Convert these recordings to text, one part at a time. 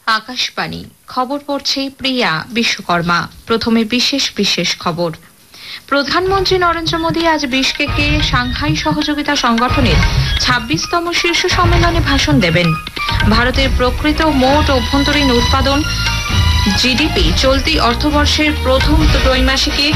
আকাশবাণী খবর পড়ছে প্রিয়া বিশ্বকর্মা। প্রথমে বিশেষ খবর। প্রধানমন্ত্রী নরেন্দ্র মোদী আজ বিশকেকে সাংহাই সহযোগিতা সংগঠনের ২৬তম শীর্ষ সম্মেলনে ভাষণ দেবেন। ভারতের প্রকৃত মোট অভ্যন্তরীণ উৎপাদন জিডিপি চলতি অর্থবর্ষের প্রথম ত্রৈমাসিকে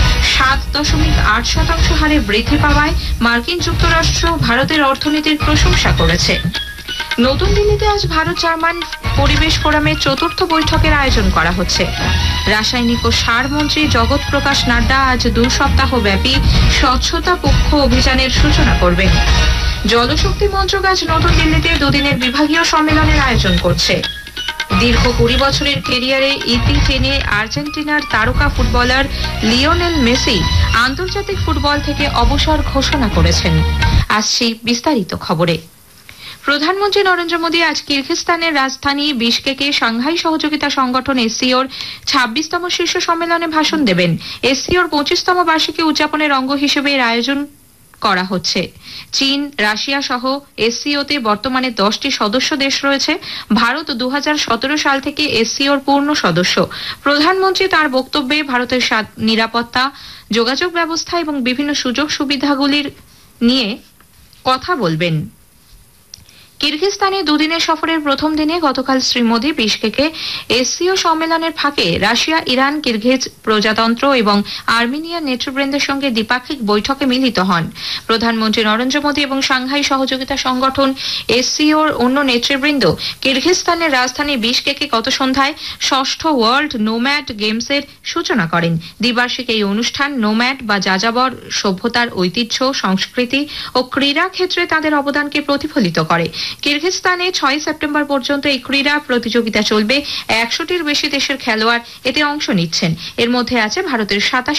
৭.৮% হারে বৃদ্ধি পাওয়ায় মার্কিন যুক্তরাষ্ট্র ভারতের অর্থনীতির প্রশংসা করেছে। নতুন দিল্লিতে আজ ভারত জার্মান পরিবেশ ফোরামের চতুর্থ বৈঠকের আয়োজন করা হচ্ছে। রাসায়নিক ও সার মন্ত্রী জগৎ প্রকাশ নাড্ডা আজ ২ সপ্তাহ ব্যাপী স্বচ্ছতা পক্ষ অভিযানের সূচনা করবেন। জলশক্তি মন্ত্রক আজ নতুন দিল্লিতে দুদিনের বিভাগীয় সম্মেলনের আয়োজন করছে। দীর্ঘ ২০ বছরের ক্যারিয়ারে ইতি টেনে আর্জেন্টিনার তারকা ফুটবলার লিওনেল মেসি আন্তর্জাতিক ফুটবল থেকে অবসর ঘোষণা করেছেন। আসছি বিস্তারিত খবরে। প্রধানমন্ত্রী নরেন্দ্র মোদী আজ কিরগিজস্তানের রাজধানী বিশকেকে সাংহাই সহযোগিতা সংগঠন এসসিওর ২৬তম শীর্ষ সম্মেলনে ভাষণ দেবেন। এসসিওর ২৫তম বার্ষিকী উদযাপনের অঙ্গ হিসেবে এর আয়োজন করা হচ্ছে। চীন, রাশিয়া সহ এসসিওতে বর্তমানে 10টি সদস্য দেশ রয়েছে। ভারত ২০১৭ সাল থেকে এসসিওর পূর্ণ সদস্য। প্রধানমন্ত্রী তার বক্তব্যে ভারতের নিরাপত্তা, যোগাযোগ ব্যবস্থা এবং বিভিন্ন সুযোগ সুবিধাগুলির নিয়ে কথা বলবেন। কিরগিজস্তানে দুদিনের সফরের প্রথম দিনে গতকাল শ্রী মোদী বিশকেকে এসসিও সম্মেলনের ফাঁকে রাশিয়া, ইরান, কিরগিজ প্রজাতন্ত্র এবং আর্মেনিয়ার নেতৃবৃন্দের সঙ্গে দ্বিপাক্ষিক বৈঠকে মিলিত হন। প্রধানমন্ত্রী নরেন্দ্র মোদী এবং সাংহাই সহযোগিতা সংগঠন এসসিওর অন্য নেতৃবৃন্দ কিরগিজস্তানের রাজধানী বিশকেকে গত সন্ধ্যায় ৬ষ্ঠ ওয়ার্ল্ড নোম্যাড গেমসের সূচনা করেন। দ্বিবার্ষিক এই অনুষ্ঠান নোম্যাড বা যাযাবর সভ্যতার ঐতিহ্য, সংস্কৃতি ও ক্রীড়া ক্ষেত্রে তাদের অবদানকে প্রতিফলিত করে। কিরগিজস্তানে ৬ সেপ্টেম্বর পর্যন্ত এই ক্রীড়া প্রতিযোগিতা চলবে। ১০০টির বেশি দেশের খেলোয়াড় এতে অংশ নিচ্ছেন। এর মধ্যে আছে ভারতের ২৭